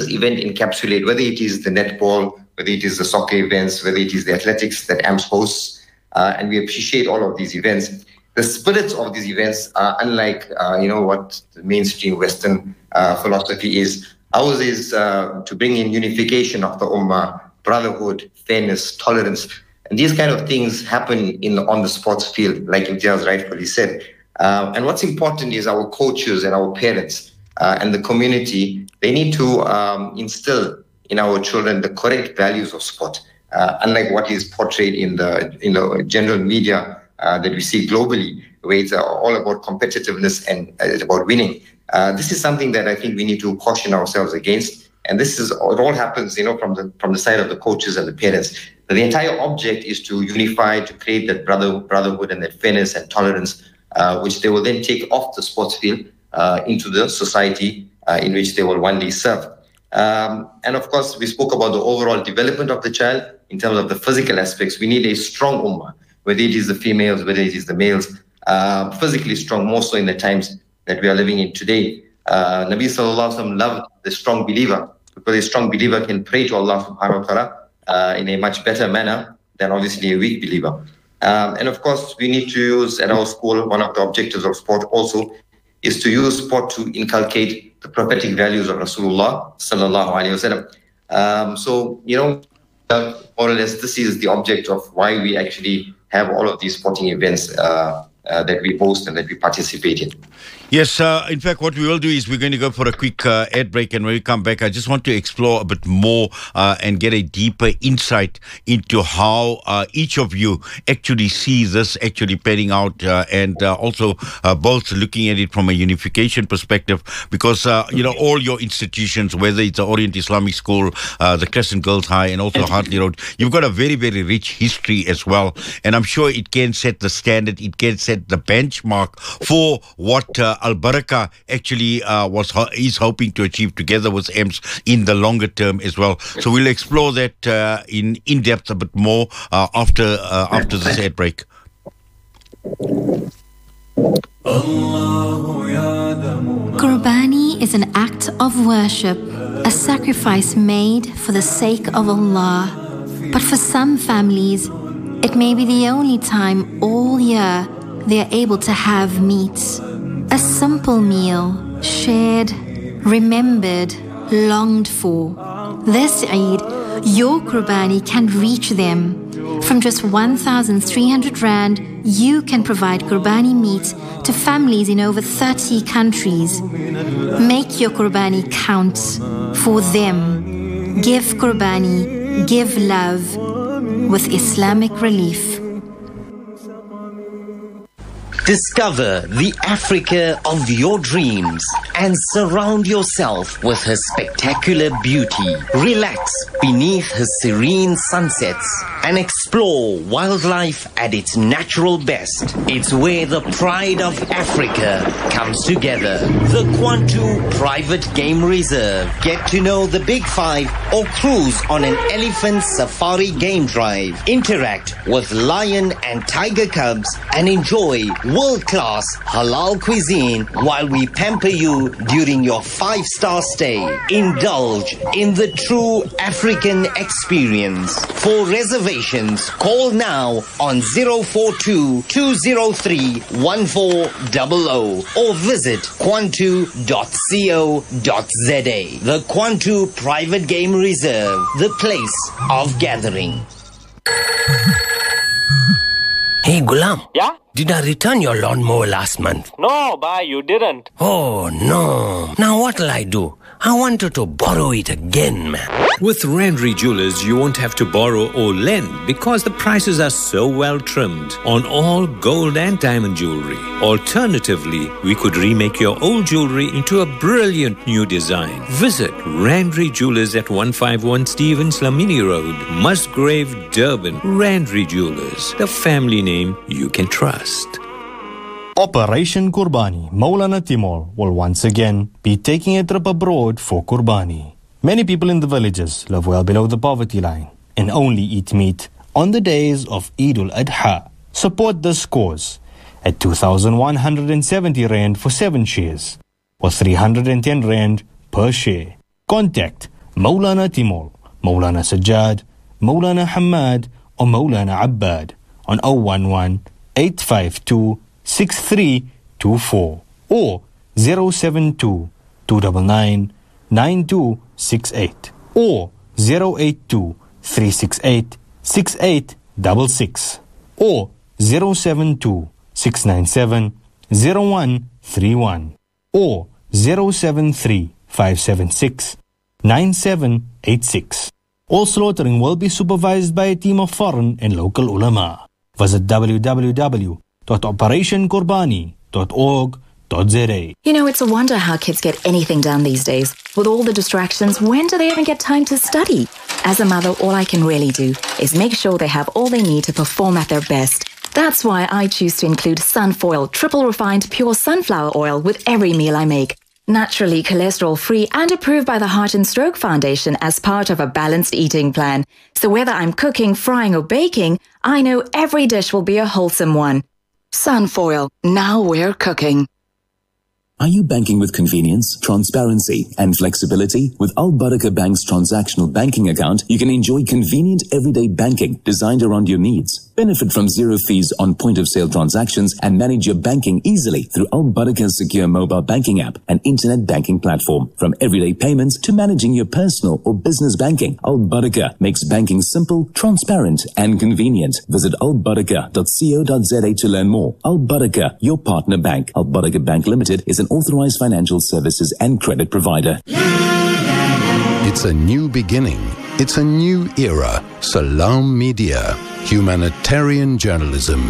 event encapsulate, whether it is the netball, whether it is the soccer events, whether it is the athletics that AMS hosts, and we appreciate all of these events. The spirits of these events are unlike, what the mainstream Western philosophy is. Ours is to bring in unification of the Ummah, brotherhood, fairness, tolerance. And these kind of things happen on the sports field, like Imtiaz rightfully said. And what's important is our coaches and our parents and the community, they need to instill in our children the correct values of sport, unlike what is portrayed in the general media that we see globally, where it's all about competitiveness and it's about winning. This is something that I think we need to caution ourselves against. And it all happens, from the side of the coaches and the parents. The entire object is to unify, to create that brotherhood and that fairness and tolerance, which they will then take off the sports field into the society in which they will one day serve. And of course, we spoke about the overall development of the child in terms of the physical aspects. We need a strong ummah, whether it is the females, whether it is the males, physically strong, more so in the times that we are living in today. Nabi Sallallahu Alaihi Wasallam loved the strong believer, because a strong believer can pray to Allah subhanahu wa ta'ala in a much better manner than obviously a weak believer. And of course, we need to use at our school, one of the objectives of sport also is to use sport to inculcate the prophetic values of Rasulullah Sallallahu Alaihi Wasallam. So, more or less, this is the object of why we actually have all of these sporting events that we host and that we participate in. Yes, in fact, what we will do is we're going to go for a quick ad break, and when we come back, I just want to explore a bit more and get a deeper insight into how each of you actually sees this actually panning out, and also both looking at it from a unification perspective, because, all your institutions, whether it's the Orient Islamic School, the Crescent Girls High, and also Hartley Road, you've got a very, very rich history as well, and I'm sure it can set the standard, it can set the benchmark for what Al Barakah actually is hoping to achieve together with EMS in the longer term as well. So we'll explore that in depth a bit more after this ad break. Qurbani is an act of worship, a sacrifice made for the sake of Allah. But for some families, it may be the only time all year they are able to have meat. A simple meal, shared, remembered, longed for. This Eid, your Qurbani can reach them. From just 1,300 Rand, you can provide Qurbani meat to families in over 30 countries. Make your Qurbani count for them. Give Qurbani, give love with Islamic Relief. Discover the Africa of your dreams and surround yourself with her spectacular beauty. Relax beneath her serene sunsets and explore wildlife at its natural best. It's where the pride of Africa comes together. The Kwantu Private Game Reserve. Get to know the Big Five or cruise on an elephant safari game drive. Interact with lion and tiger cubs and enjoy world-class halal cuisine while we pamper you during your 5-star stay. Indulge in the true African experience. For reservations, call now on 042-203-1400 or visit kwantu.co.za. The Kwantu Private Game Reserve, the place of gathering. Hey, Gulam. Yeah? Did I return your lawnmower last month? No, bhai, you didn't. Oh, no. Now what'll I do? I wanted to borrow it again, man. With Randry Jewelers, you won't have to borrow or lend because the prices are so well trimmed on all gold and diamond jewelry. Alternatively, we could remake your old jewelry into a brilliant new design. Visit Randry Jewelers at 151 Stevens Lamini Road, Musgrave, Durban. Randry Jewelers, the family name you can trust. Operation Qurbani, Maulana Timur will once again be taking a trip abroad for Qurbani. Many people in the villages live well below the poverty line and only eat meat on the days of Eid al-Adha. Support this cause at 2,170 Rand for 7 shares or 310 Rand per share. Contact Maulana Timol, Maulana Sajjad, Maulana Hamad, or Maulana Abbad on 011 852 6324 or 072 299 9268 or 082 368 6866 or 072 697 0131 or 073 576 9786. All slaughtering will be supervised by a team of foreign and local ulama. Visit www.operationqurbani.org.za. You know, it's a wonder how kids get anything done these days. With all the distractions, when do they even get time to study? As a mother, all I can really do is make sure they have all they need to perform at their best. That's why I choose to include Sunfoil triple refined pure sunflower oil with every meal I make. Naturally cholesterol-free and approved by the Heart and Stroke Foundation as part of a balanced eating plan. So whether I'm cooking, frying or baking, I know every dish will be a wholesome one. Sunfoil, now we're cooking. Are you banking with convenience, transparency, and flexibility? With Al Barakah Bank's transactional banking account, you can enjoy convenient everyday banking designed around your needs. Benefit from zero fees on point-of-sale transactions and manage your banking easily through Al Barakah's secure mobile banking app and internet banking platform. From everyday payments to managing your personal or business banking, Al Barakah makes banking simple, transparent, and convenient. Visit albarakah.co.za to learn more. Al Barakah, your partner bank. Al Barakah Bank Limited is an authorized financial services and credit provider. It's a new beginning. It's a new era. Salam Media. Humanitarian journalism.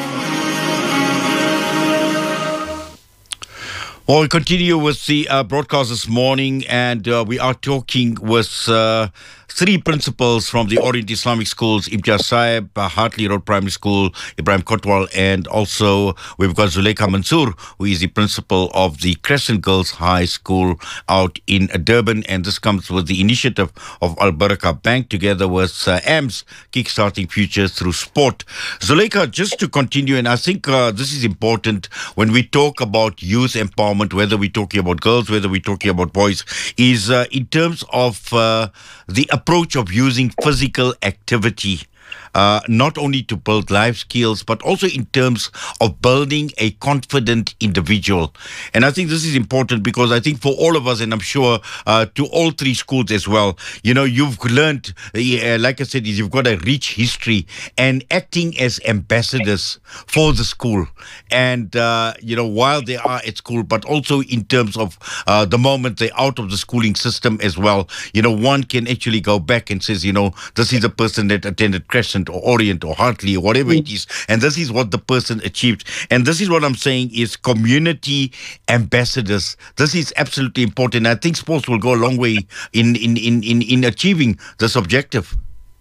Well, we continue with the broadcast this morning, and we are talking with three principals from the Orient Islamic Schools, Imtiaz Saib, Hartley Road Primary School, Ibrahim Kotwal, and also we've got Zuleika Mansour, who is the principal of the Crescent Girls High School out in Durban, and this comes with the initiative of Al Barakah Bank together with AMS, Kickstarting Futures Through Sport. Zuleika, just to continue, and I think this is important when we talk about youth empowerment, whether we're talking about girls, whether we're talking about boys, is in terms of the approach of using physical activity, not only to build life skills, but also in terms of building a confident individual. And I think this is important because I think for all of us, and I'm sure to all three schools as well, you know, you've learned, like I said, you've got a rich history and acting as ambassadors for the school. And, you know, while they are at school, but also in terms of the moment they're out of the schooling system as well, you know, one can actually go back and says, you know, this is a person that attended Crescent or Orient or Hartley or whatever it is, and this is what the person achieved. And this is what I'm saying is community ambassadors. This is absolutely important. I think sports will go a long way in achieving this objective.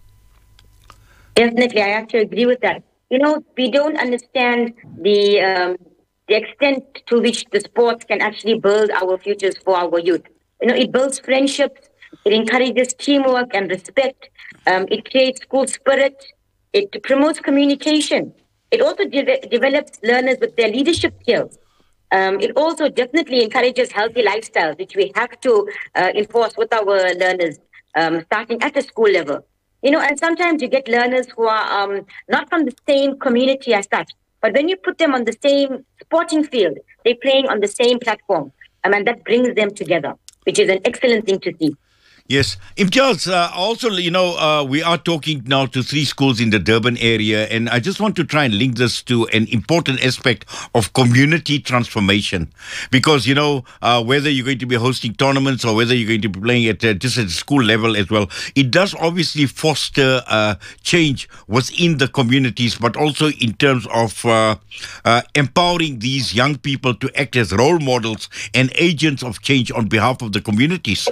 Definitely, I have to agree with that. You know, we don't understand the extent to which the sports can actually build our futures for our youth. You know, it builds friendships, it encourages teamwork and respect. It creates school spirit. It promotes communication. It also develops learners with their leadership skills. It also definitely encourages healthy lifestyles, which we have to enforce with our learners, starting at the school level. You know, and sometimes you get learners who are not from the same community as such, but when you put them on the same sporting field, they're playing on the same platform, and that brings them together, which is an excellent thing to see. Yes. Imtiaz, also, you know, we are talking now to three schools in the Durban area, and I just want to try and link this to an important aspect of community transformation. Because, you know, whether you're going to be hosting tournaments or whether you're going to be playing at just at school level as well, it does obviously foster change within the communities, but also in terms of empowering these young people to act as role models and agents of change on behalf of the communities.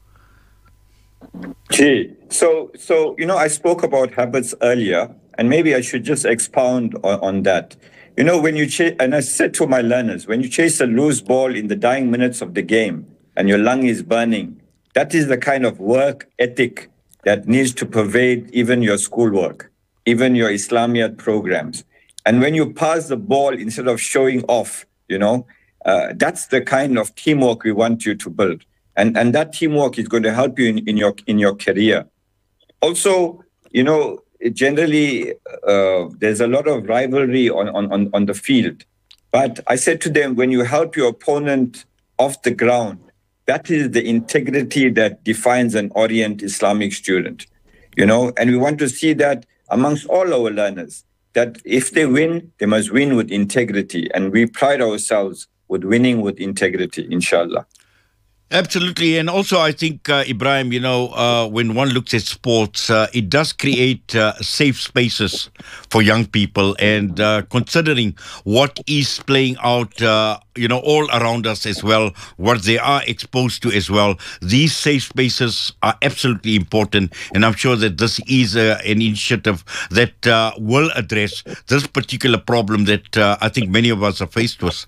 Gee, so you know, I spoke about habits earlier, and maybe I should just expound on that. You know, when you chase, and I said to my learners, when you chase a loose ball in the dying minutes of the game and your lung is burning, that is the kind of work ethic that needs to pervade even your schoolwork, even your Islamiyat programs. And when you pass the ball instead of showing off, you know, that's the kind of teamwork we want you to build. And that teamwork is going to help you in your career. Also, generally, there's a lot of rivalry on the field. But I said to them, when you help your opponent off the ground, that is the integrity that defines an Orient Islamic student. And we want to see that amongst all our learners, that if they win, they must win with integrity. And we pride ourselves with winning with integrity, inshallah. Absolutely. And also, I think, Ibrahim, when one looks at sports, it does create safe spaces for young people. And considering what is playing out, all around us as well, what they are exposed to as well, these safe spaces are absolutely important. And I'm sure that this is an initiative that will address this particular problem that I think many of us are faced with.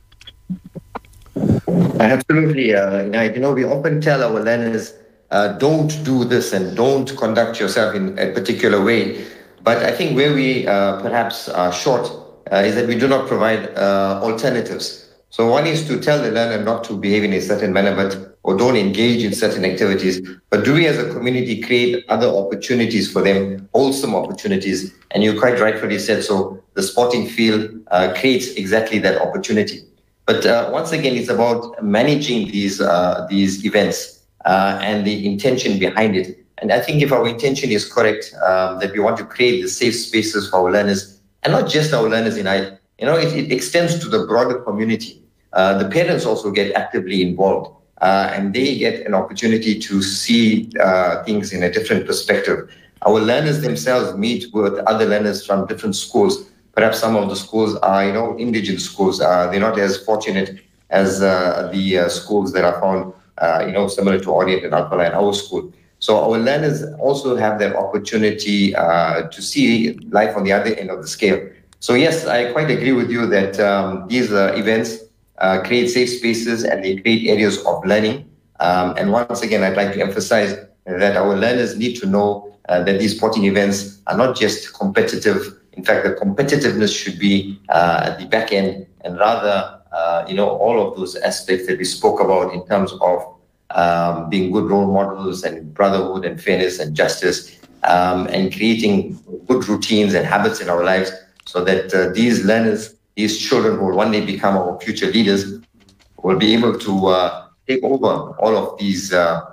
Absolutely. We often tell our learners, don't do this and don't conduct yourself in a particular way. But I think where we perhaps are short is that we do not provide alternatives. So one is to tell the learner not to behave in a certain manner, or don't engage in certain activities. But do we as a community create other opportunities for them, wholesome opportunities? And you quite rightfully said so, the sporting field creates exactly that opportunity. But once again, it's about managing these events and the intention behind it. And I think if our intention is correct, that we want to create the safe spaces for our learners, and not just our learners it extends to the broader community. The parents also get actively involved, and they get an opportunity to see things in a different perspective. Our learners themselves meet with other learners from different schools. Perhaps some of the schools are, indigenous schools. They're not as fortunate as the schools that are found, similar to Orient and Al-Falah and our school. So our learners also have that opportunity to see life on the other end of the scale. So yes, I quite agree with you that these events create safe spaces and they create areas of learning. And once again, I'd like to emphasize that our learners need to know that these sporting events are not just competitive. In fact, the competitiveness should be at the back end, and rather, all of those aspects that we spoke about in terms of being good role models and brotherhood and fairness and justice, and creating good routines and habits in our lives, so that these learners, these children who will one day become our future leaders, will be able to take over all of these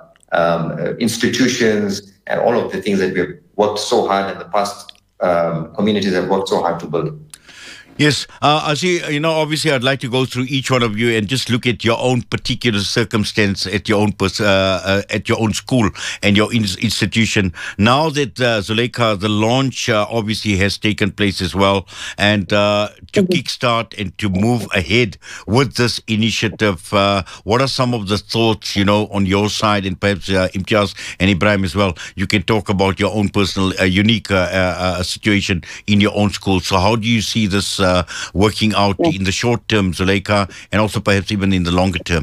institutions and all of the things that we've worked so hard in the past. Communities have worked so hard to build. Yes, Azi, obviously I'd like to go through each one of you and just look at your own particular circumstance at your own school and your institution. Now that Zuleika, the launch obviously has taken place as well, and to kickstart and to move ahead with this initiative, what are some of the thoughts, on your side, and perhaps Imtiaz and Ibrahim as well? You can talk about your own personal, unique situation in your own school. So how do you see this working out in the short term, Zuleika, and also perhaps even in the longer term?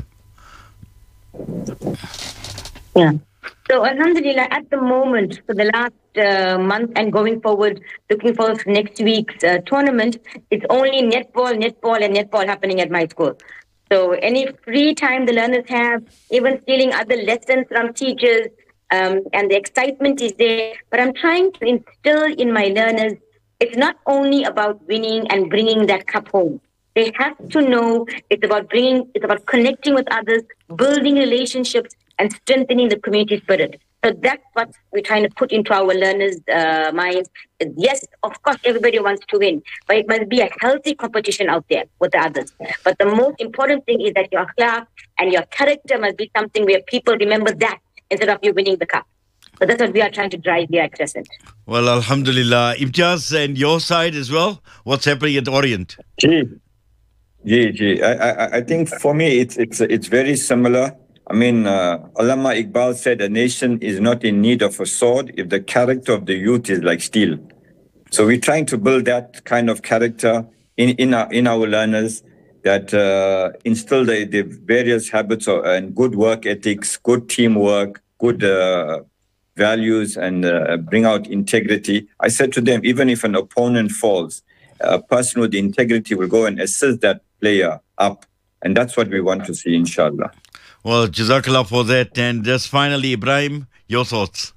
Yeah. So, alhamdulillah, at the moment, for the last month and going forward, looking forward to next week's tournament, it's only netball happening at my school. So, any free time the learners have, even stealing other lessons from teachers, and the excitement is there. But I'm trying to instill in my learners, it's not only about winning and bringing that cup home. They have to know it's about connecting with others, building relationships, and strengthening the community spirit. So that's what we're trying to put into our learners' minds. Yes, of course, everybody wants to win, but it must be a healthy competition out there with the others. But the most important thing is that your akhlaq and your character must be something where people remember that instead of you winning the cup. So that's what we are trying to drive here at Crescent. Well, alhamdulillah. Imtiaz, and your side as well? What's happening at Orient? I think for me, it's very similar. I mean, Allama Iqbal said a nation is not in need of a sword if the character of the youth is like steel. So we're trying to build that kind of character in our learners, that instill the various habits and good work ethics, good teamwork, good values, and bring out integrity. I said to them, even if an opponent falls, a person with integrity will go and assist that player up. And that's what we want to see, inshallah. Well, Jazakallah for that. And just finally, Ibrahim, your thoughts?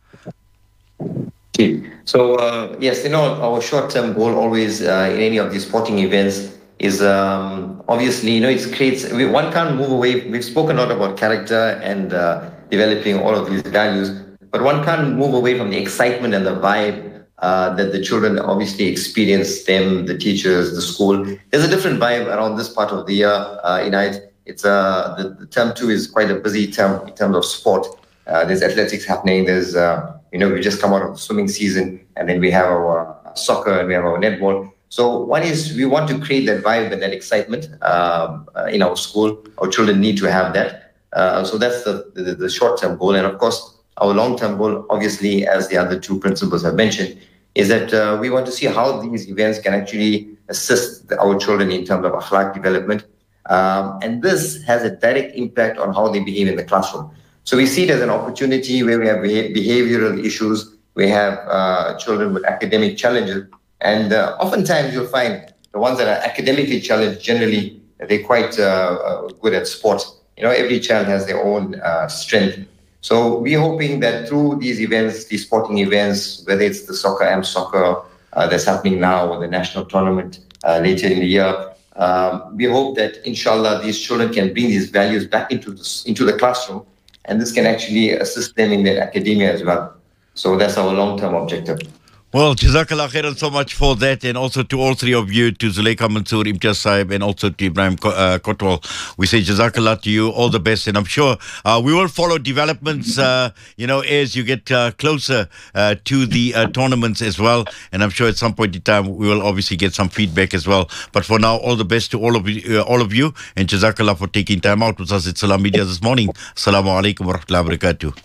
So, yes, our short-term goal always in any of these sporting events is obviously, one can't move away. We've spoken a lot about character and developing all of these values, but one can't move away from the excitement and the vibe that the children obviously experience, them, the teachers, the school. There's a different vibe around this part of the year, It's the term 2 is quite a busy term in terms of sport. There's athletics happening. There's, we just come out of the swimming season, and then we have our soccer and we have our netball. So one is we want to create that vibe and that excitement in our school. Our children need to have that. So that's the short-term goal. And of course, our long-term goal, obviously, as the other two principals have mentioned, is that we want to see how these events can actually assist our children in terms of akhlaq development. And this has a direct impact on how they behave in the classroom. So we see it as an opportunity where we have behavioral issues, we have children with academic challenges, and oftentimes you'll find the ones that are academically challenged, generally, they're quite good at sports. Every child has their own strength. So we're hoping that through these events, these sporting events, whether it's the soccer, AMP soccer that's happening now, or the national tournament later in the year, we hope that, inshallah, these children can bring these values back into the classroom, and this can actually assist them in their academia as well. So that's our long-term objective. Well, Jazakallah khairan so much for that, and also to all three of you, to Zuleika Mansoor, Imtiaz Saib, and also to Ibrahim Kotwal. We say Jazakallah to you, all the best, and I'm sure we will follow developments, as you get closer to the tournaments as well, and I'm sure at some point in time we will obviously get some feedback as well. But for now, all the best to all of you, and Jazakallah for taking time out with us at Salam Media this morning. Assalamu alaikum wa rahmatullahi wa barakatuh.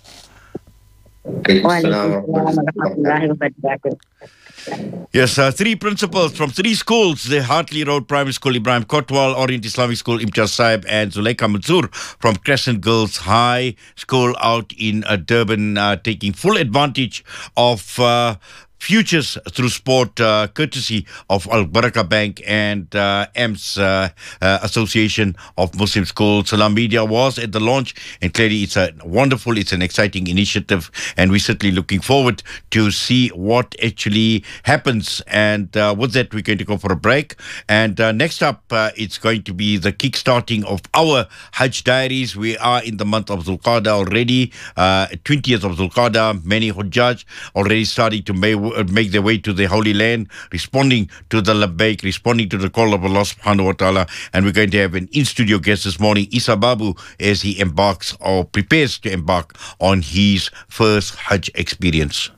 Yes, three principals from three schools: the Hartley Road Primary School, Ibrahim Kotwal; Orient Islamic School, Imtiaz Saib; and Zuleika Mansoor from Crescent Girls High School out in Durban, taking full advantage of futures through sport, courtesy of Al Barakah Bank and AMS Association of Muslim Schools. Salam Media was at the launch, and clearly it's an exciting initiative, and we're certainly looking forward to see what actually happens. And with that, we're going to go for a break, and next up it's going to be the kick-starting of our Hajj Diaries. We are in the month of Zulqa'dah already, 20th of Zulqa'dah. Many Hujjaj already starting to make their way to the Holy Land, responding to the Labbaik, responding to the call of Allah subhanahu wa ta'ala. And we're going to have an in-studio guest this morning, Isa Babu, as he embarks or prepares to embark on his first Hajj experience.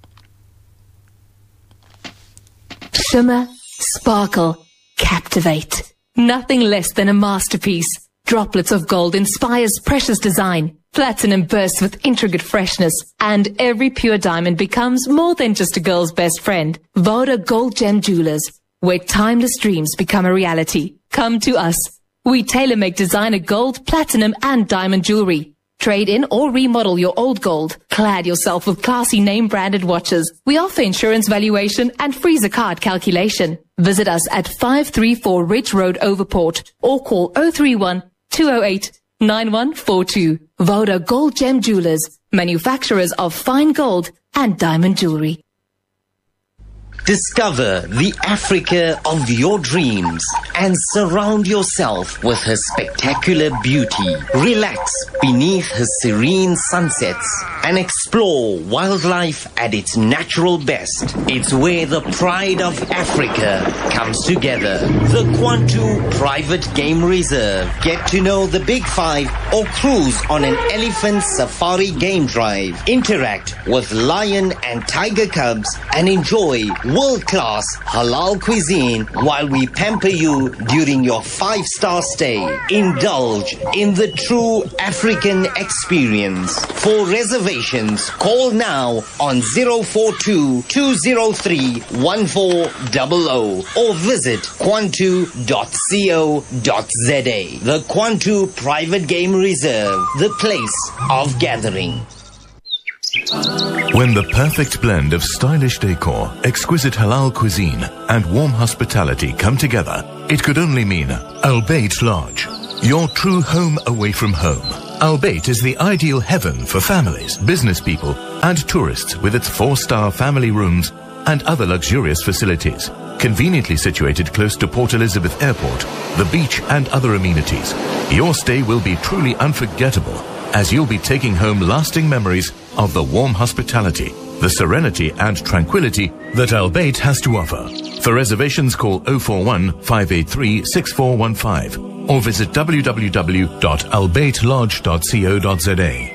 Shimmer, sparkle, captivate. Nothing less than a masterpiece. Droplets of gold inspires precious design. Platinum bursts with intricate freshness, and every pure diamond becomes more than just a girl's best friend. Voda Gold Gem Jewelers, where timeless dreams become a reality. Come to us. We tailor-make designer gold, platinum, and diamond jewelry. Trade in or remodel your old gold. Clad yourself with classy name-branded watches. We offer insurance valuation and free zakat calculation. Visit us at 534 Ridge Road, Overport, or call 031 208 9142. Voda Gold Gem Jewelers, manufacturers of fine gold and diamond jewelry. Discover the Africa of your dreams and surround yourself with her spectacular beauty. Relax beneath her serene sunsets and explore wildlife at its natural best. It's where the pride of Africa comes together. The Kwantu Private Game Reserve. Get to know the Big Five or cruise on an elephant safari game drive. Interact with lion and tiger cubs and enjoy world-class halal cuisine while we pamper you during your 5-star stay. Indulge in the true African experience. For reservations, call now on 042-203-1400 or visit kwantu.co.za. The Kwantu Private Game Reserve, the place of gathering. When the perfect blend of stylish decor, exquisite halal cuisine, and warm hospitality come together, it could only mean Al Bayt Lodge, your true home away from home. Al Bayt is the ideal heaven for families, business people and tourists with its 4-star family rooms and other luxurious facilities. Conveniently situated close to Port Elizabeth Airport, the beach and other amenities. Your stay will be truly unforgettable as you'll be taking home lasting memories of the warm hospitality, the serenity and tranquility that Al Bayt has to offer. For reservations, call 041 583 6415 or visit www.albaytlodge.co.za.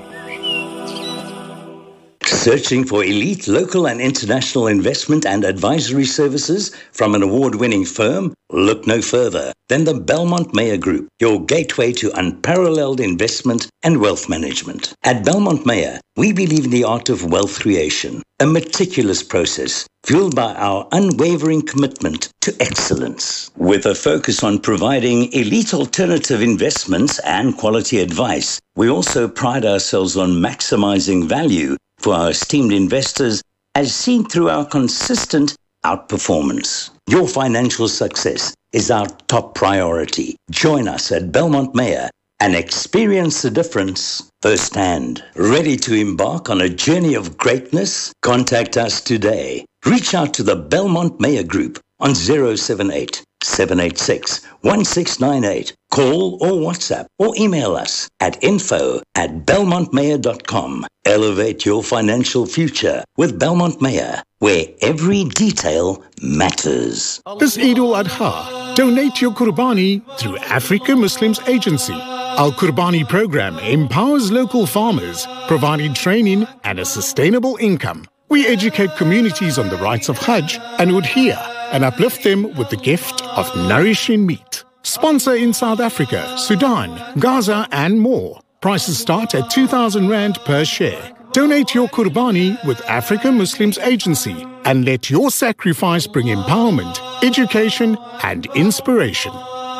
Searching for elite local and international investment and advisory services from an award-winning firm? Look no further than the Belmont Meyer Group, your gateway to unparalleled investment and wealth management. At Belmont Meyer, we believe in the art of wealth creation, a meticulous process fueled by our unwavering commitment to excellence. With a focus on providing elite alternative investments and quality advice, we also pride ourselves on maximizing value for our esteemed investors, as seen through our consistent outperformance. Your financial success is our top priority. Join us at Belmont Meyer and experience the difference firsthand. Ready to embark on a journey of greatness? Contact us today. Reach out to the Belmont Meyer Group on 078 786 1698. Call or WhatsApp or email us at info@belmontmeyer.com. Elevate your financial future with Belmont Meyer, where every detail matters. This Eid al-Adha, donate your Qurbani through Africa Muslims Agency. Our Qurbani program empowers local farmers, providing training and a sustainable income. We educate communities on the rights of Hajj and Udhiyah and uplift them with the gift of nourishing meat. Sponsor in South Africa, Sudan, Gaza and more. Prices start at 2,000 Rand per share. Donate your Qurbani with Africa Muslims Agency and let your sacrifice bring empowerment, education and inspiration.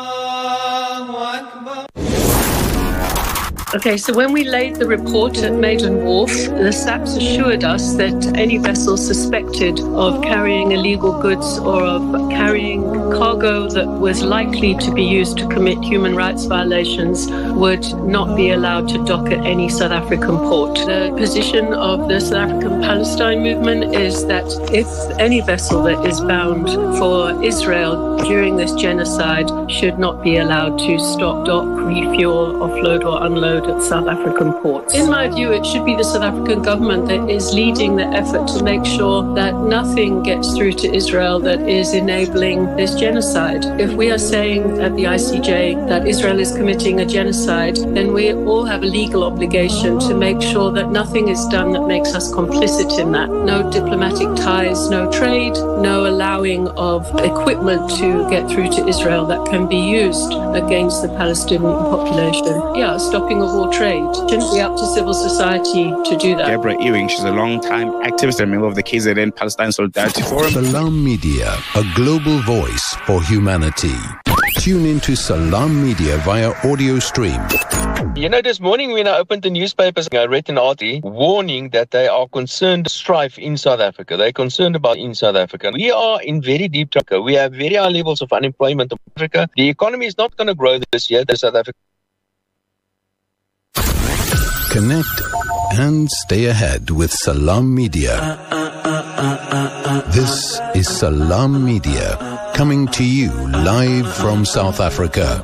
Okay, so when we laid the report at Maiden Wharf, the SAPS assured us that any vessel suspected of carrying illegal goods or of carrying cargo that was likely to be used to commit human rights violations would not be allowed to dock at any South African port. The position of the South African Palestine movement is that if any vessel that is bound for Israel during this genocide should not be allowed to stop, dock, refuel, offload or unload at South African ports. In my view, it should be the South African government that is leading the effort to make sure that nothing gets through to Israel that is enabling this genocide. If we are saying at the ICJ that Israel is committing a genocide, then we all have a legal obligation to make sure that nothing is done that makes us complicit in that. No diplomatic ties, no trade, no allowing of equipment to get through to Israel that can be used against the Palestinian population. Yeah, stopping of all trade. Shouldn't be up to civil society to do that. Deborah Ewing, she's a long-time activist and member of the KZN Palestine Solidarity Forum. Salam Media, a global voice for humanity. Tune into Salam Media via audio stream. You know, this morning when I opened the newspapers, I read an article warning that they are concerned strife in South Africa. They're concerned about in South Africa. We are in very deep trouble. We have very high levels of unemployment in Africa. The economy is not going to grow this year. South Africa. Connect and stay ahead with Salam Media. This is Salam Media, coming to you live from South Africa.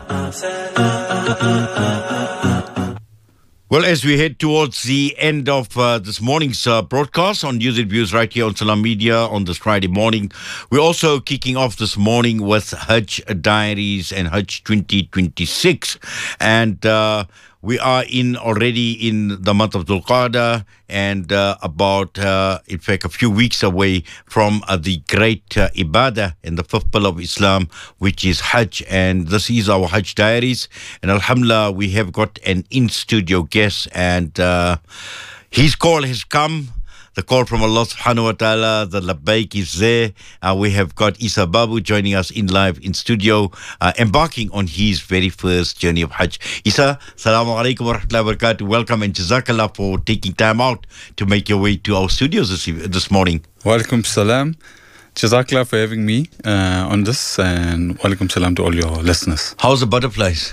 Well, as we head towards the end of this morning's broadcast on News and Views right here on Salam Media on this Friday morning, we're also kicking off this morning with Hajj Diaries and Hajj 2026. And we are already in the month of Dhul Qa'dah and about, in fact, a few weeks away from the great ibadah and the fifth pillar of Islam, which is Hajj. And this is our Hajj Diaries. And alhamdulillah, we have got an in-studio guest and his call has come. The call from Allah subhanahu wa ta'ala, the labbaik is there. We have got Isa Babu joining us live in studio, embarking on his very first journey of Hajj. Isa, assalamu alaikum wa rahmatullahi wa barakatuh. Welcome and jazakallah for taking time out to make your way to our studios this morning. Walaikum salam. Jazakallah for having me on this, and walaikum salam to all your listeners. How's the butterflies?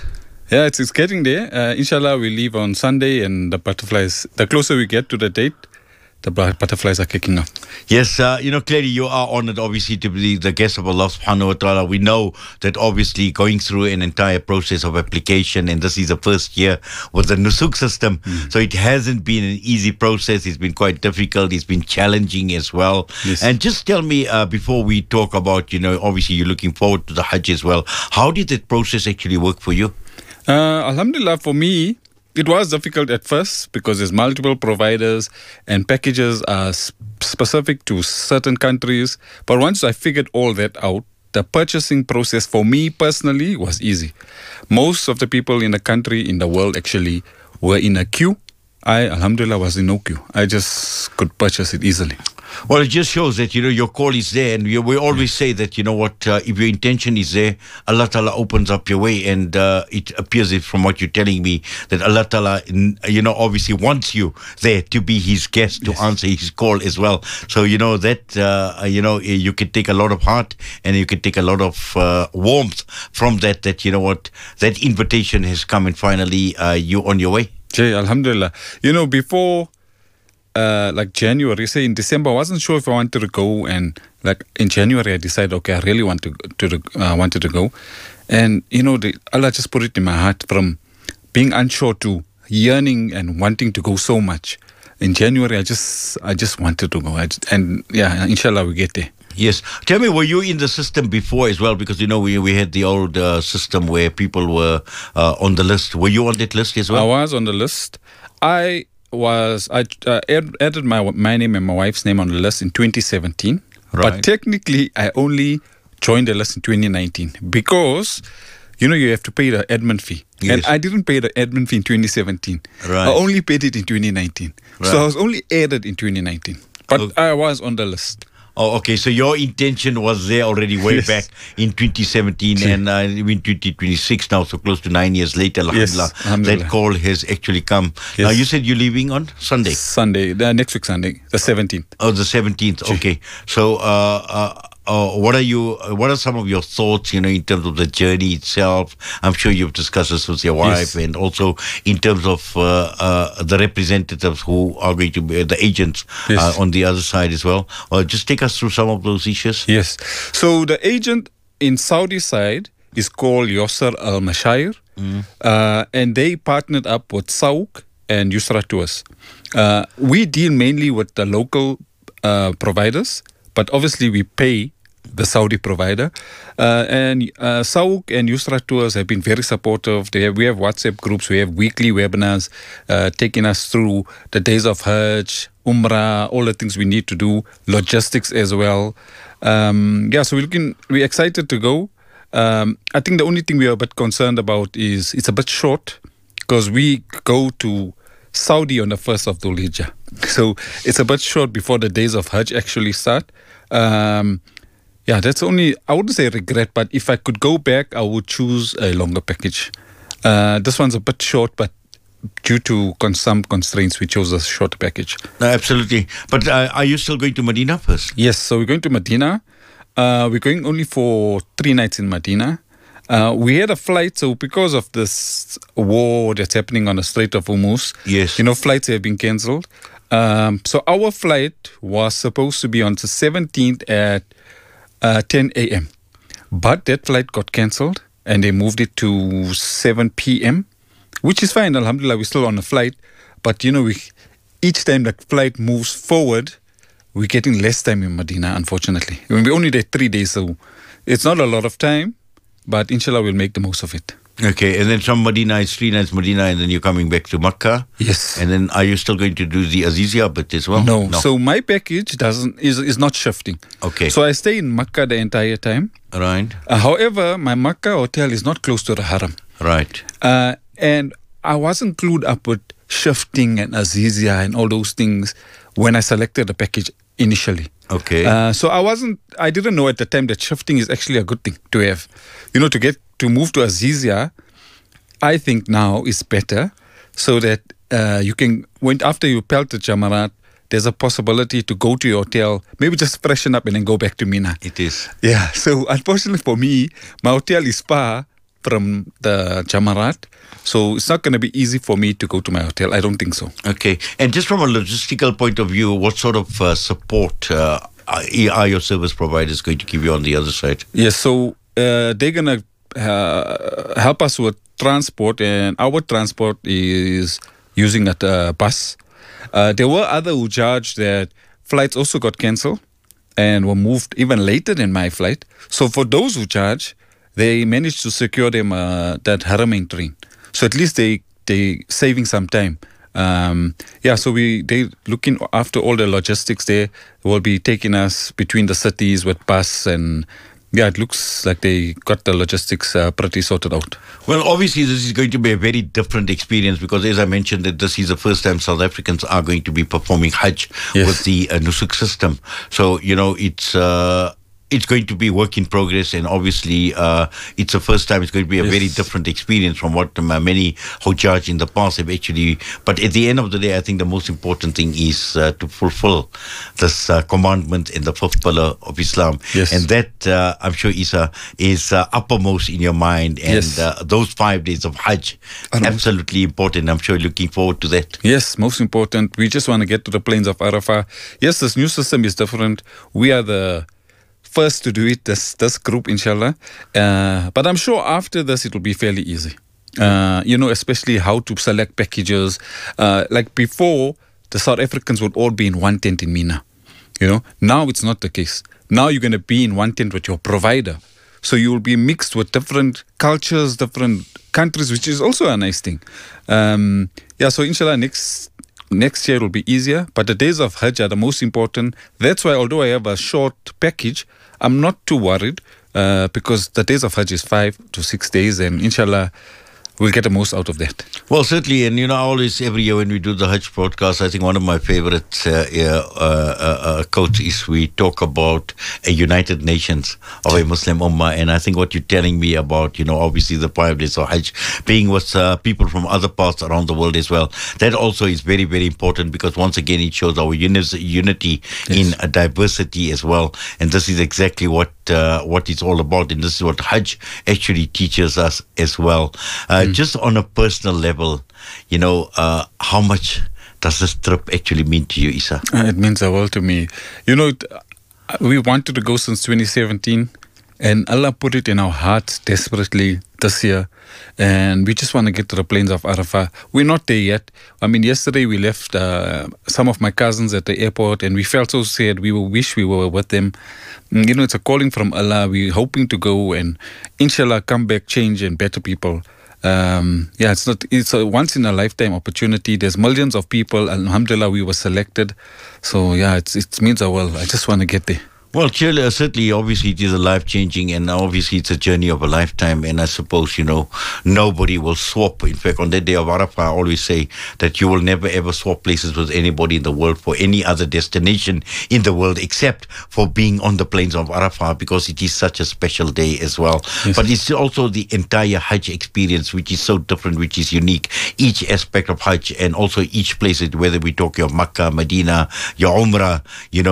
Yeah, it's getting there. Inshallah, we leave on Sunday, and the butterflies, the closer we get to the date, the butterflies are kicking up. Yes, clearly you are honored, obviously, to be the guest of Allah subhanahu wa ta'ala. We know that obviously going through an entire process of application, and this is the first year with the Nusuk system, so it hasn't been an easy process. It's been quite difficult. It's been challenging as well. Yes. And just tell me, before we talk about, obviously you're looking forward to the Hajj as well, how did that process actually work for you? Alhamdulillah, for me, it was difficult at first because there's multiple providers and packages are specific to certain countries. But once I figured all that out, the purchasing process for me personally was easy. Most of the people in the country, in the world actually, were in a queue. I, alhamdulillah, was in no queue. I just could purchase it easily. Well, it just shows that, your call is there. And we always say that, if your intention is there, Allah Ta'ala opens up your way. And it appears from what you're telling me that Allah Ta'ala, obviously wants you there to be his guest, to answer his call as well. So, you can take a lot of heart and you can take a lot of warmth from that, that invitation has come and finally you're on your way. Jay, alhamdulillah. Before... like January, say in December, I wasn't sure if I wanted to go, and like in January, I decided, okay, I really wanted to go, and Allah just put it in my heart from being unsure to yearning and wanting to go so much. In January, I just wanted to go, and yeah, inshallah, we get there. Yes. Tell me, were you in the system before as well? Because, we had the old system where people were on the list. Were you on that list as well? I was on the list. I added my name and my wife's name on the list in 2017. Right. But technically, I only joined the list in 2019 because, you have to pay the admin fee. Yes. And I didn't pay the admin fee in 2017. Right. I only paid it in 2019. Right. So I was only added in 2019, but I was on the list. Oh, okay. So your intention was there already way back in 2017 and in 2026 now, so close to 9 years later, alhamdulillah, that call has actually come. Yes. Now, you said you're leaving on Sunday? Sunday, next week Sunday, the 17th. Oh, the 17th. Okay. So, what are some of your thoughts, in terms of the journey itself? I'm sure you've discussed this with your wife, and also in terms of the representatives who are going to be the agents on the other side as well. Just take us through some of those issues. Yes. So the agent in Saudi side is called Yusr Al Mashair, and they partnered up with Sauk and Yusra Tours. We deal mainly with the local providers, but obviously we pay the Saudi provider. And Sauk and Yusra Tours have been very supportive. We have WhatsApp groups, we have weekly webinars taking us through the days of Hajj, Umrah, all the things we need to do, logistics as well. So we're excited to go. I think the only thing we are a bit concerned about is it's a bit short because we go to Saudi on the 1st of Dhul Hijjah. So it's a bit short before the days of Hajj actually start. That's only, I wouldn't say regret, but if I could go back, I would choose a longer package. This one's a bit short, but due to some constraints, we chose a short package. No, absolutely. But are you still going to Medina first? Yes, so we're going to Medina. We're going only for 3 nights in Medina. We had a flight, so because of this war that's happening on the Strait of Hormuz, flights have been cancelled. So our flight was supposed to be on the 17th at 10 a.m. But that flight got cancelled and they moved it to 7 p.m., which is fine. Alhamdulillah, we're still on the flight. But, each time the flight moves forward, we're getting less time in Medina, unfortunately. We're only there 3 days, so it's not a lot of time, but inshallah, we'll make the most of it. Okay, and then from Medina, it's 3 nights Medina, and then you're coming back to Makkah. Yes. And then are you still going to do the Azizia bit as well? No. So my package is not shifting. Okay. So I stay in Makkah the entire time. Right. However, my Makkah hotel is not close to the Haram. Right. And I wasn't clued up with shifting and Azizia and all those things when I selected the package initially. Okay. So I didn't know at the time that shifting is actually a good thing to have. To move to Azizia, I think now is better so that you can, after you pelt the Jamarat, there's a possibility to go to your hotel, maybe just freshen up and then go back to Mina. It is. Yeah. So unfortunately for me, my hotel is far from the Jamarat. So it's not going to be easy for me to go to my hotel. I don't think so. Okay. And just from a logistical point of view, what sort of support are your service providers going to give you on the other side? Yes, so they're going to help us with transport, and our transport is using a bus. There were other who charged that flights also got cancelled and were moved even later than my flight. So for those who charge, they managed to secure them that Haramain train. So at least they saving some time. So they looking after all the logistics there. They will be taking us between the cities with bus, and it looks like they got the logistics pretty sorted out. Well, obviously this is going to be a very different experience because, as I mentioned, that this is the first time South Africans are going to be performing Hajj with the Nusuk system. So, it's going to be work in progress, and obviously it's the first time. It's going to be a very different experience from what many Hujjaj in the past have actually. But at the end of the day, I think the most important thing is to fulfill this commandment in the fifth pillar of Islam. Yes. And that, I'm sure, Isa, is uppermost in your mind. And those 5 days of Hajj, absolutely important. I'm sure you're looking forward to that. Yes, most important. We just want to get to the plains of Arafah. Yes, this new system is different. We are the first to do it, this group, inshallah. But I'm sure after this, it will be fairly easy. Especially how to select packages. Like before, the South Africans would all be in one tent in Mina. Now it's not the case. Now you're going to be in one tent with your provider. So you will be mixed with different cultures, different countries, which is also a nice thing. So inshallah, next year it will be easier, but the days of Hajj are the most important. That's why, although I have a short package, I'm not too worried because the days of Hajj is 5 to 6 days, and inshallah, we'll get the most out of that. Well, certainly, and always every year when we do the Hajj broadcast, I think one of my favorite quotes is we talk about a united nations of a Muslim Ummah, and I think what you're telling me about, obviously the 5 days of Hajj being with people from other parts around the world as well, that also is very, very important because once again it shows our unity in diversity as well, and this is exactly what it's all about, and this is what Hajj actually teaches us as well. Just on a personal level, how much does this trip actually mean to you, Isa? It means a world to me. We wanted to go since 2017, and Allah put it in our hearts desperately this year, and we just want to get to the plains of Arafah. We're not there yet. I mean, yesterday we left some of my cousins at the airport, and we felt so sad. We wish we were with them. It's a calling from Allah. We're hoping to go and inshallah come back changed and better people. It's a once in a lifetime opportunity. There's millions of people. Alhamdulillah, we were selected. So it means a world. I just want to get there. Well, certainly, obviously, it is a life-changing, and obviously, it's a journey of a lifetime. And I suppose, nobody will swap. In fact, on that day of Arafah, I always say that you will never, ever swap places with anybody in the world for any other destination in the world, except for being on the plains of Arafah, because it is such a special day as well. Yes. But it's also the entire Hajj experience, which is so different, which is unique. Each aspect of Hajj, and also each place, whether we talk your Makkah, Medina, your Umrah,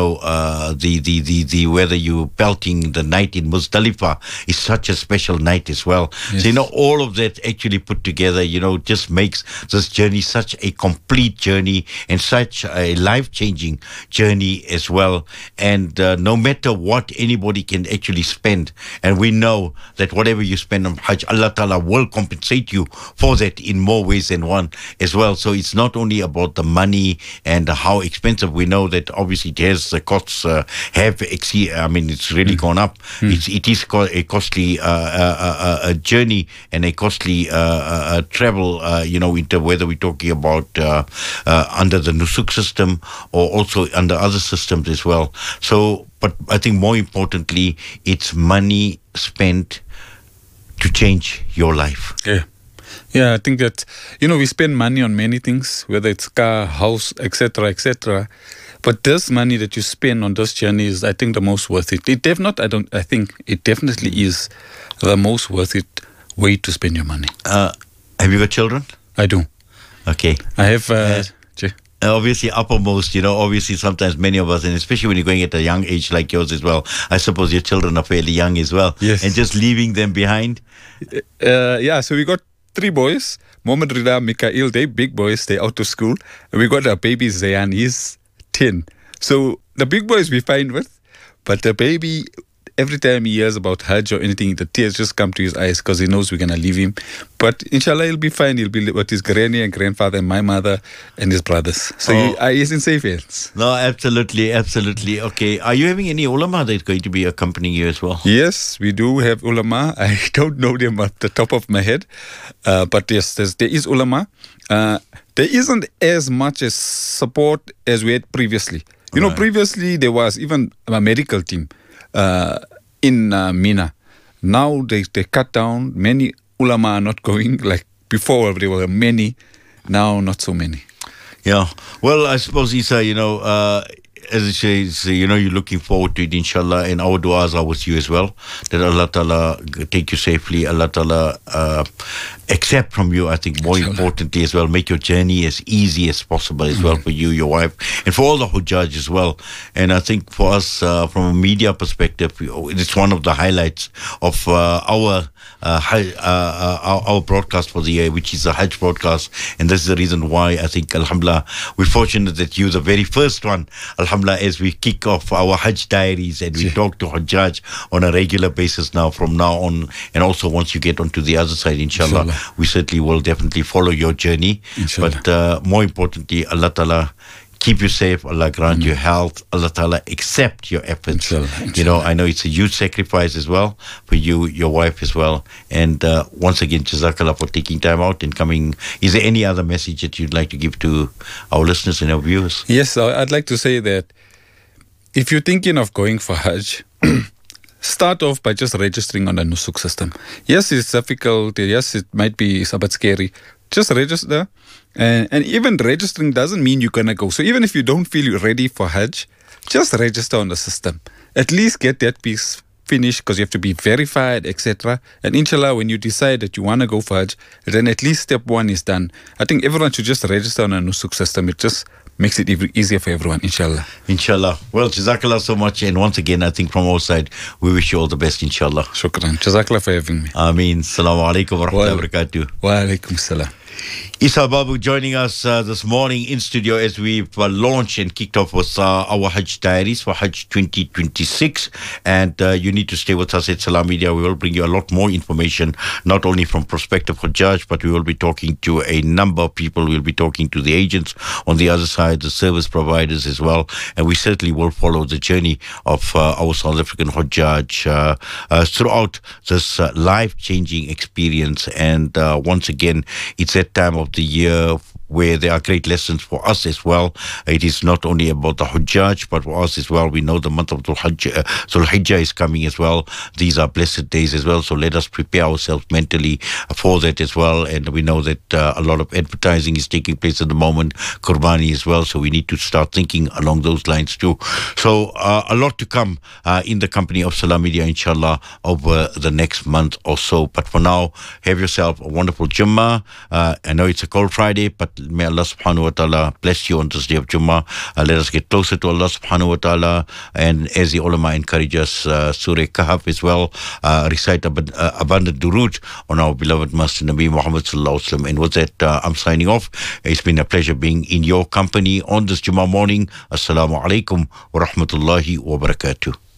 whether you belting the night in Muzdalifah is such a special night as well. Yes. So, all of that actually put together, just makes this journey such a complete journey and such a life-changing journey as well. And no matter what anybody can actually spend, and we know that whatever you spend on Hajj, Allah Ta'ala will compensate you for that in more ways than one as well. So it's not only about the money and how expensive. We know that obviously the costs have it's really gone up. It is a costly journey and a costly travel, into whether we're talking about under the Nusuk system or also under other systems as well. So, but I think more importantly, it's money spent to change your life. Yeah, I think that, we spend money on many things, whether it's car, house, etc., etc. But this money that you spend on this journey is, I think, the most worth it. I think it definitely is the most worth it way to spend your money. Have you got children? I do. Okay. I have... obviously uppermost, obviously sometimes many of us, and especially when you're going at a young age like yours as well, I suppose your children are fairly young as well. Yes. And just leaving them behind. So we got 3 boys, Mohammed Rida, Mikael, they big boys, they out to school. And we got our baby Zayan, he's 10. So the big boys we fine with, but the baby, every time he hears about Hajj or anything, the tears just come to his eyes because he knows we're going to leave him. But inshallah, he'll be fine. He'll be with his granny and grandfather and my mother and his brothers. So he's in safe hands. No, absolutely. Okay. Are you having any ulama that's going to be accompanying you as well? Yes, we do have ulama. I don't know them at the top of my head. But yes, there is ulama. There isn't as much as support as we had previously. Previously there was even a medical team in Mina. Now they cut down. Many ulama are not going. Like before, there were many. Now, not so many. Yeah. Well, I suppose, Isa, as it says, you're looking forward to it, inshallah, and our du'as are with you as well, that Allah Ta'ala take you safely, Allah Ta'ala accept from you, I think, more importantly as well, make your journey as easy as possible as well for you, your wife, and for all the Hujjaj as well. And I think for us, from a media perspective, it's one of the highlights of our broadcast for the year, which is the Hajj broadcast. And this is the reason why I think, alhamdulillah, we're fortunate that you're the very first one, alhamdulillah, as we kick off our Hajj diaries and we talk to Hujjaj on a regular basis now, from now on, and also once you get onto the other side, inshallah. We certainly will definitely follow your journey. Inshallah. But more importantly, Allah Ta'ala keep you safe, Allah grant you health, Allah Ta'ala accept your efforts. Inshallah. I know it's a huge sacrifice as well for you, your wife as well. And once again, Jazakallah for taking time out and coming. Is there any other message that you'd like to give to our listeners and our viewers? Yes, I'd like to say that if you're thinking of going for Hajj, start off by just registering on the Nusuk system. Yes, it's difficult. Yes, it might be a bit scary. Just register. And even registering doesn't mean you're going to go. So even if you don't feel you're ready for Hajj, just register on the system. At least get that piece finished, because you have to be verified, etc. And inshallah, when you decide that you want to go for Hajj, then at least step 1 is done. I think everyone should just register on a Nusuk system. It just makes it easier for everyone, inshallah. Inshallah. Well, Jazakallah so much. And once again, I think from our side, we wish you all the best, inshallah. Shukran. Jazakallah for having me. Ameen. Assalamu alaikum wa rahmatullahi wa barakatuh. Wa alaikum salam. Isa Babu joining us this morning in studio as we've launched and kicked off with our Hajj diaries for Hajj 2026. And you need to stay with us at Salam Media. We will bring you a lot more information, not only from prospective Hajjaj, but we will be talking to a number of people. We'll be talking to the agents on the other side, the service providers as well. And we certainly will follow the journey of our South African Hajjaj throughout this life-changing experience. And once again, it's that time of the year where there are great lessons for us as well. It is not only about the Hujjaj, but for us as well. We know the month of Dhul Hijjah is coming as well. These are blessed days as well. So let us prepare ourselves mentally for that as well. And we know that a lot of advertising is taking place at the moment, Qurbani as well. So we need to start thinking along those lines too. So a lot to come in the company of Salam Media, inshallah, over the next month or so. But for now, have yourself a wonderful Jummah. I know it's a cold Friday, but may Allah subhanahu wa ta'ala bless you on this day of Jummah. Let us get closer to Allah subhanahu wa ta'ala. And as the ulama encourage us, Surah Kahf as well, recite abundant durood on our beloved Master Nabi Muhammad sallallahu alaihi wasallam. And with that, I'm signing off. It's been a pleasure being in your company on this Jummah morning. Assalamu alaikum wa rahmatullahi wa barakatuh.